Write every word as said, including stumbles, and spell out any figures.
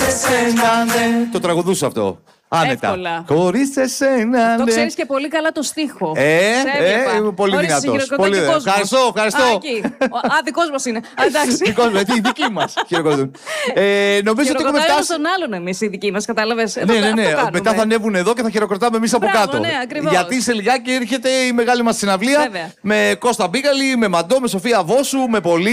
εσένα ναι. Το τραγουδούσα αυτό. Άνετα. Εύκολα. Χωρίς εσένα. Το ναι. ξέρεις και πολύ καλά το στίχο. Ε, ε, είμαι πολύ δυνατός. Πολύ δυνατός. Ευχαριστώ, ευχαριστώ. Α, εκεί. Α, δικός μας είναι. Α, εντάξει. Δικός μας, οι δικοί μας χειροκροτούν. Ε, νομίζω ότι έχουμε φτάσει. Στον άλλον εμείς οι δικοί μας, κατάλαβες. Ναι, ναι, ναι. Μετά θα ανέβουν εδώ και θα χειροκροτάμε εμείς από Μπράβο, κάτω. ναι, ακριβώς. Γιατί σε λιγάκι έρχεται η μεγάλη μας συναυλία. Βέβαια. Με Κώστα Μπίγαλη, με Μαντό, με Σοφία Βόσου, με Πολύ.